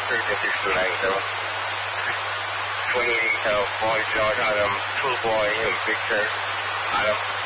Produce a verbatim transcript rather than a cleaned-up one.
thirty-six two ninety-seven. twenty-eight, uh, Boy George Adam, two boy, Victor, Adam.